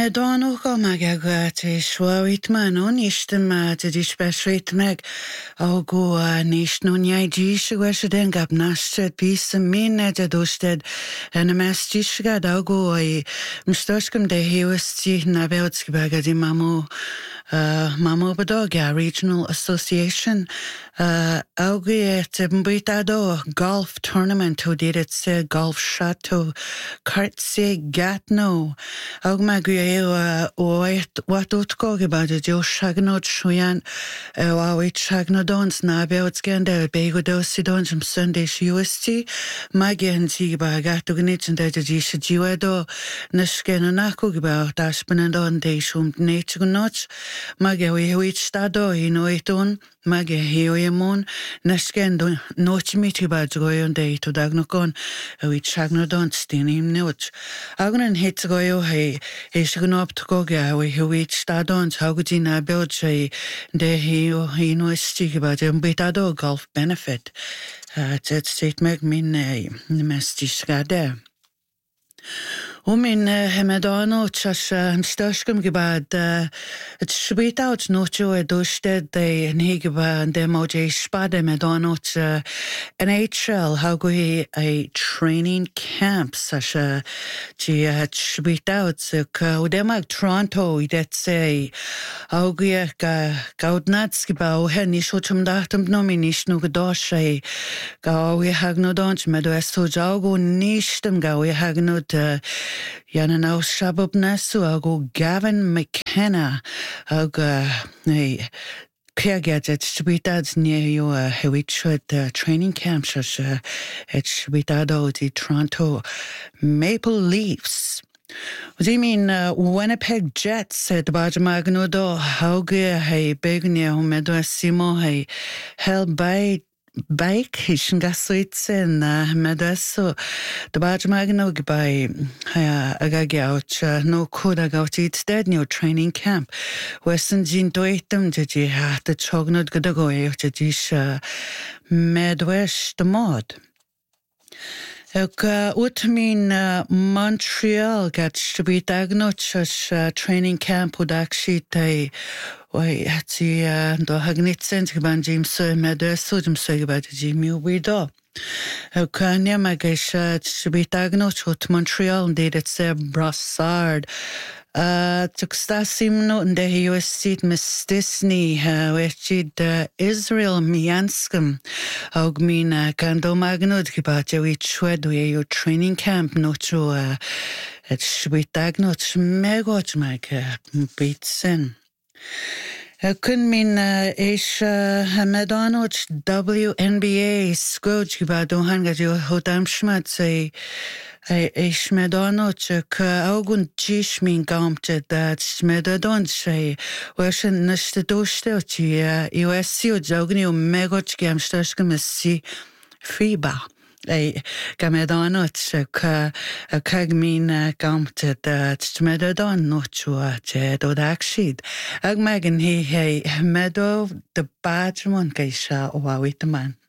Donú go me go shuaít man on istem de spesrit meg á go níos nóneidí se go se den gab nasted bí sem min a dosted en a mestígad á go mstoskum de hiwastí na beutskebag di mamu Bedog Regional Association augi buitado golf tournament who did it se golf chateau kart se gatno aug magu wat utko gebade jo shagnod shuyan wawit shagnodons na beutskende bego dosidons Sunday UST magian ziba gatu gnitsen de jisha jiwedo nashken nako geba daspenandon de shum netsugnot Mage huit stado inoitun mage hioemon neskendo nochmiti badgoyon de to dagnokon huit shagnodon stinim noch agnen hitgoyo he shgnoptko ga huit stadon hagudina belche de hio inoistig badem bitado golf benefit tet state meg min mestiskade min hemedano chas stöskum gebad het sweet out nocho dosted de nigeba de moje spade medano NHL how go a training camp sasha ji het sweet out so demag Toronto det say how go gaudnats gebau hen ni shotum dachtum nominish no gedoshe ga we hagnodons medo jago nishtem ga we hagnod Janan aus Shabub Nasu ago Gavin McKenna ago Kyrgyz Shbitad near you Hewitchwood training camp shash at Shbitado di Toronto Maple Leafs. What do you mean Winnipeg Jets said Bajamagnodo Hauge hey Begnia Medo Simo hey held by Bike hishn gasuitsen medeso the Bajamagno by agagouch no coda gout instead new training camp Western Jean doitum jiji the chognod godagoy jish medwesh the mod Utmin Montreal got to be diagnosed training camp would actually Wai hati do hagnitsen geban James so medeso jim so gebad Jimmy wido Kanya magesha to be diagnosed Montreal did it se Brassard Tukstasim no in the USC Miss Disney which Israel Mianskum Augmina Kando Magnod Gibaja which wed your training camp no to it should be diagnosed megoj make beatsen Kun min ish Hamedanoch WNBA skoj gibado hanga jo hodam schmat say ish medanoch augun jish min gamte that medadon say washin nashte doshtochi USC jogni megoj gamstashkum si FIBA Gamedanoch kagmin gamte that medadon nochua do dakshid ag megan he medo the badgemon geisha o wawitaman